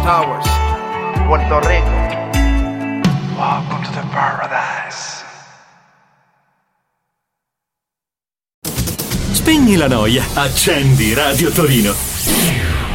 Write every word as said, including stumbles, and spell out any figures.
Towers, Puerto Rico. Welcome to the paradise. Spegni la noia, accendi Radio Torino.